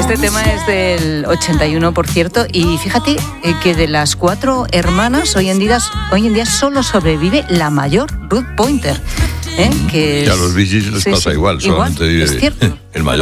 Este tema es del 81, por cierto, y fíjate que de las 4 hermanas, hoy en día solo sobrevive la mayor, Ruth Pointer. Que a los Bee Gees les pasa igual, solamente es cierto. el mayor.